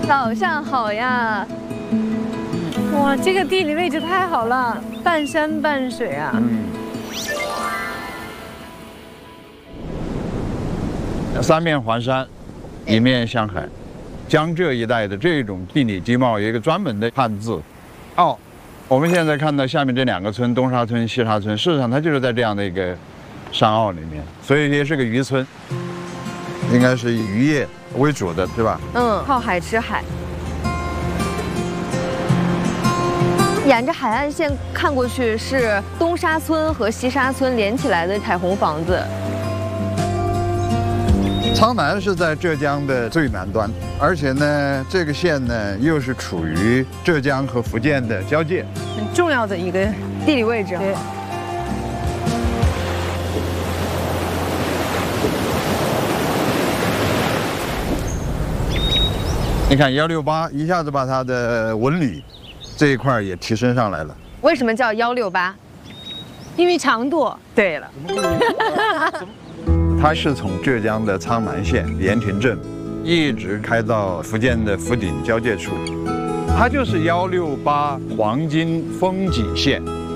早上好呀！ 哇，这个地理位置太好了，半山半水啊。 三面环山，一面向海。江浙一带的这种地理地貌有一个专门的汉字“坳”。我们现在看到下面这2个村，东沙村、西沙村，事实上它就是在这样的一个山坳里面，所以也是个渔村，应该是以渔业为主的，是吧？ 靠海吃海。沿着海岸线看过去是东沙村和西沙村连起来的彩虹房子。 苍南是在浙江的最南端，而且呢，这个县呢又是处于浙江和福建的交界， 很重要的一个地理位置。 对。 你看168一下子把它的纹理这一块也提升上来了。 为什么叫168？ 因为长度。 对了。 它是从浙江的苍南县盐田镇，一直开到福建的福鼎交界处，它就是168黄金风景线。